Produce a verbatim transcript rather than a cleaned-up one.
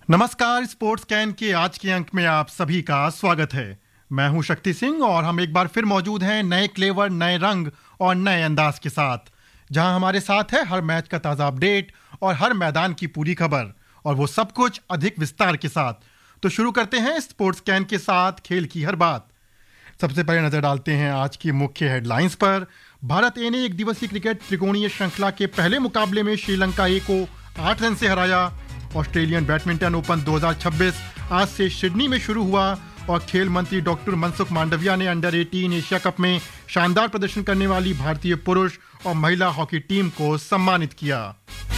नमस्कार, sports can के आज के अंक में आप सभी का स्वागत है। मैं हूं शक्ति सिंह और हम एक बार फिर मौजूद हैं नए क्लेवर, नए रंग और नए अंदाज के साथ, जहां हमारे साथ है हर मैच का ताज़ा अपडेट और हर मैदान की पूरी खबर, और वो सब कुछ अधिक विस्तार के साथ। तो शुरू करते हैं स्पोर्ट्स कैन के साथ खेल की हर बात। सबसे पहले नजर डालते हैं आज की मुख्य हेडलाइंस पर। भारत ए ने एक दिवसीय क्रिकेट त्रिकोणीय श्रृंखला के पहले मुकाबले में श्रीलंका ए को आठ रन से हराया। ऑस्ट्रेलियन बैडमिंटन ओपन दो हज़ार छब्बीस आज से सिडनी में शुरू हुआ और खेल मंत्री डॉक्टर मनसुख मांडविया ने अंडर अठारह एशिया कप में शानदार प्रदर्शन करने वाली भारतीय पुरुष और महिला हॉकी टीम को सम्मानित किया।